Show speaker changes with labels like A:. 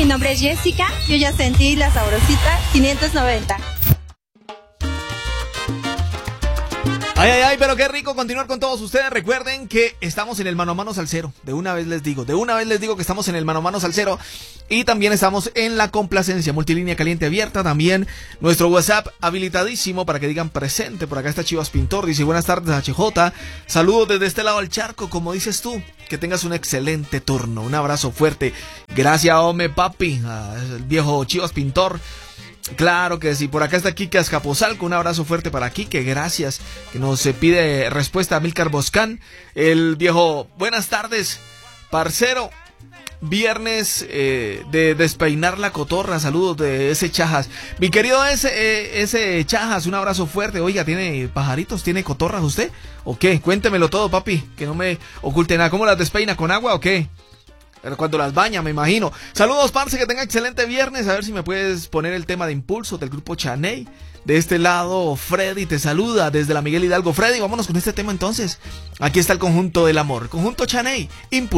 A: nombre es Jessica. Yo ya sentí la sabrosita 590.
B: Ay, pero qué rico continuar con todos ustedes. Recuerden que estamos en el Mano a Mano Salsero. De una vez les digo que estamos en el Mano a Mano Salsero. Y también estamos en la complacencia, multilínea caliente abierta. También nuestro WhatsApp habilitadísimo para que digan presente. Por acá está Chivas Pintor, dice buenas tardes HJ. Saludos desde este lado del charco, como dices tú. Que tengas un excelente turno. Un abrazo fuerte. Gracias, hombre, papi. El viejo Chivas Pintor. Claro que sí, por acá está Kike Azcapotzalco, un abrazo fuerte para Kike, gracias, que nos pide respuesta a Milcar Boscán, el viejo, buenas tardes, parcero, viernes de despeinar la cotorra, saludos de ese Chajas, mi querido ese Chajas, un abrazo fuerte, oiga, ¿tiene pajaritos, tiene cotorras usted? ¿O qué? Cuéntemelo todo, papi, que no me oculte nada, ¿cómo las despeina, con agua o qué? Cuando las baña, me imagino. Saludos, parce, que tenga excelente viernes. A ver si me puedes poner el tema de Impulso del grupo Chaney. De este lado, Freddy te saluda desde la Miguel Hidalgo. Freddy, vámonos con este tema entonces. Aquí está el conjunto del amor. Conjunto Chaney, Impulso.